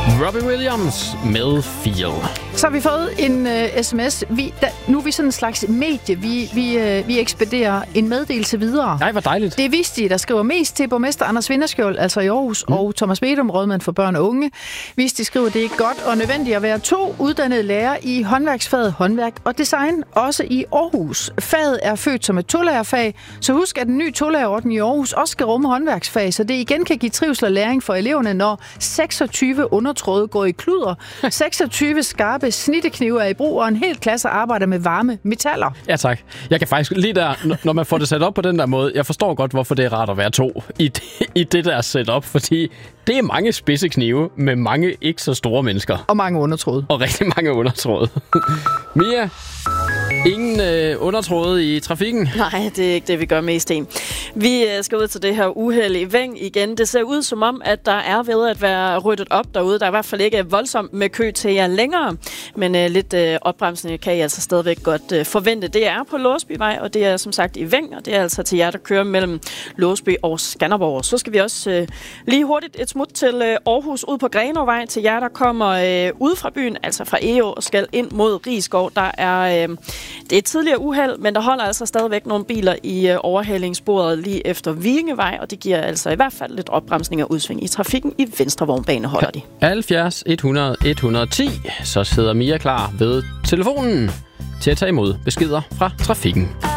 Robbie Williams med Feel. Så har vi fået en sms. Nu er vi sådan en slags medie. Vi ekspederer en meddelelse videre. Nej, hvor dejligt. Det er Visti, der skriver mest til borgmester Anders Vinderskjold, altså i Aarhus, og Thomas Bedum, rådmand for børn og unge. Visti skriver, det er godt og nødvendigt at være 2 uddannede lærere i håndværksfaget håndværk og design, også i Aarhus. Faget er født som et 2-lærerfag, så husk, at den nye 2-lærerordning i Aarhus også skal rumme håndværksfag, så det igen kan give trivsel og læring for eleverne, når 26 undertråde går i kluder, 26 skarpe snitteknive er i brug, og en hel klasse arbejder med varme metaller. Ja, tak. Jeg kan faktisk lige der, når man får det sat op på den der måde, jeg forstår godt, hvorfor det er rart at være 2 i det der setup, fordi det er mange spidse knive med mange ikke så store mennesker. Og mange undertråde. Og rigtig mange undertråde. Mia, ingen undertråde i trafikken? Nej, det er ikke det, vi gør mest i. Vi skal ud til det her uheld i Veng igen. Det ser ud som om, at der er ved at være ryddet op derude. Der er i hvert fald ikke voldsomt med kø til jer længere, men lidt opbremsning kan I altså stadigvæk godt forvente. Det er på Låsbyvej, og det er som sagt i Veng, og det er altså til jer, der kører mellem Låsby og Skanderborg. Så skal vi også lige hurtigt et smut til Aarhus ud på Grenåvej, til jer, der kommer ud fra byen, altså fra EO og skal ind mod Risskov. Der er det er et tidligere uheld, men der holder altså stadigvæk nogle biler i overhalingssporet lige efter Vingevej, og det giver altså i hvert fald lidt opbremsning og udsving i trafikken. I venstre vognbane holder de. 70 100 110, så sidder Mia klar ved telefonen til at tage imod beskeder fra trafikken.